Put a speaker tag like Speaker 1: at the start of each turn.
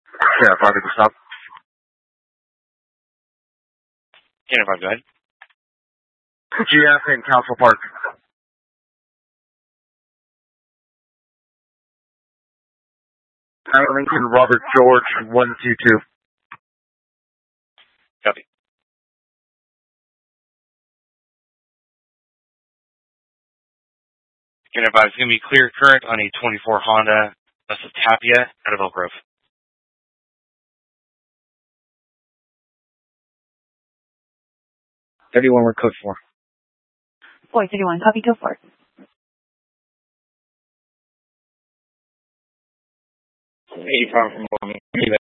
Speaker 1: Yeah, Father, stop.
Speaker 2: Canada 5, go ahead.
Speaker 1: GF in Council Park. Lincoln Robert George 122.
Speaker 2: Copy. Canada 5 is going to be clear current on a 24 Honda west of Tapia out of Elk Grove.
Speaker 3: 31, we're code 4.
Speaker 4: Boy, 31, copy, go for it.
Speaker 3: From